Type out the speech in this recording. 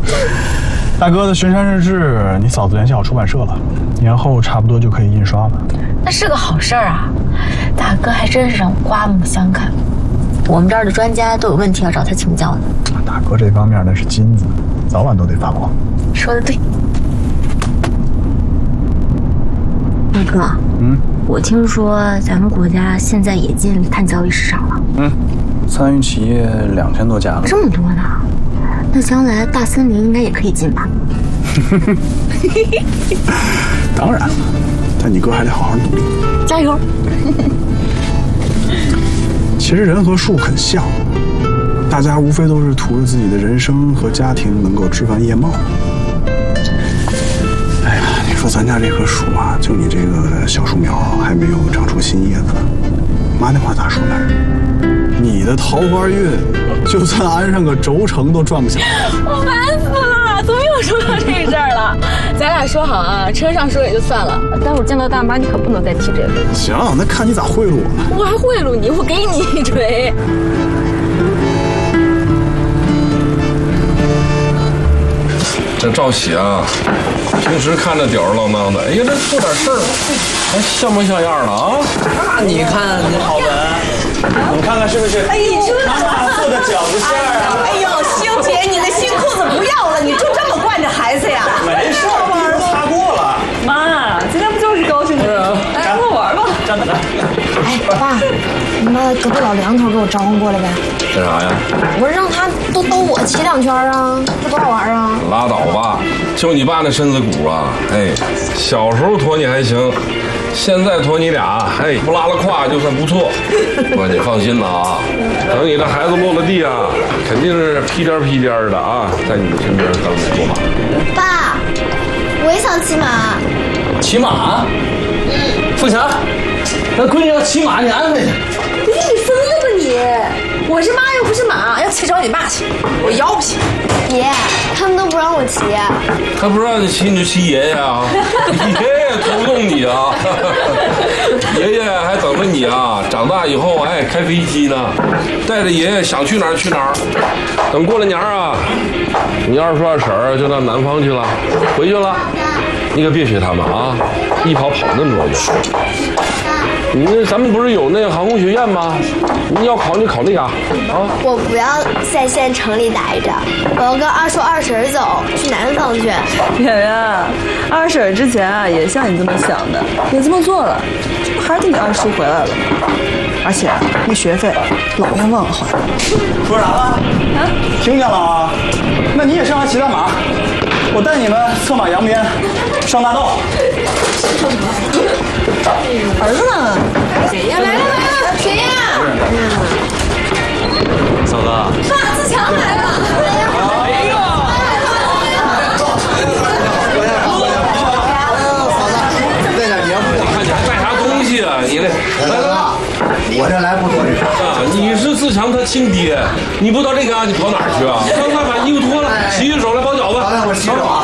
大哥的《巡山日志》，你嫂子联系好出版社了，年后差不多就可以印刷了。 那是个好事儿啊！大哥还真是让我刮目相看。我们这儿的专家都有问题要找他请教呢。 大哥这方面那是金子，早晚都得发光。 说得对。大哥，我听说咱们国家现在也进碳交易市场了。 参与企业2000多家了。 这么多呢？那将来大森林应该也可以进吧？ 当然了，但你哥还得好好努力。 加油！ 其实人和树很像，大家无非都是图着自己的人生和家庭能够枝繁叶茂。哎呀，你说咱家这棵树啊，就你这个小树苗还没有长出新叶子，妈那话咋说来着？你的桃花运，就算安上个轴承都转不起来。 我烦死了，怎么又说到这事儿了？咱俩说好啊，车上说也就算了，待会儿见到大妈你可不能再提这个。 行，那看你咋贿赂我呢？ 我还贿赂你，我给你一锤。 这赵喜啊，平时看着吊儿郎当的，哎呀，这做点事儿，还像模像样的啊！ 那你看你好文，你看看是不是？ 哎呦， 妈妈做的饺子馅儿啊！ 哎呦，星姐，你的新裤子不要了，你就这么惯着孩子呀？ 没事，儿擦过了。 妈，今天不就是高兴日？来，跟我玩吧。 站着。 哎，爸，你把隔壁老梁头给我招呼过来呗。 干啥呀？ 我是让他多兜我骑2圈啊，这多好玩啊！ 拉倒吧，就你爸那身子骨啊，哎，小时候驮你还行，现在驮你俩，哎，不拉了胯就算不错。不过你放心了啊，等你的孩子落了地啊，肯定是屁颠屁颠的啊，在你身边当你做马。 爸，我也想骑马。 骑马？富强，那闺女要骑马，你安排去。 你疯了吧你？我是妈又不是马，要骑找你爸去，我腰不行。 爷，他们都不让我骑。 他不让你骑，你就骑爷爷啊！爷爷拖不动你啊！爷爷还等着你啊！长大以后，哎，开飞机呢，带着爷爷想去哪儿去哪儿。等过了年啊，你二叔二婶儿就到南方去了，回去了，你可别学他们啊！一跑那么多远。咱们不是有那个航空学院吗？你要考你考那个啊！ 我不要在县城里待着，我要跟二叔二婶走，去南方去。 圆圆，二婶之前啊也像你这么想的，也这么做了，这不还是你二叔回来了吗？而且那学费老冤枉了还。 说啥了？啊？听见了啊？那你也上来骑大马，我带你们策马扬鞭，上大道。 儿子呢？ 谁呀？来了，谁呀？ 嫂子， 爸，自强来了。 哎呦！ 嫂子，带点年货。 你看你还带啥东西啊？你这来， 我这来不多这啥啊！你是自强他亲爹，你不到这嘎、你跑哪儿去啊？刚才把衣服脱了，洗洗手来包饺子。 好嘞，我洗手啊。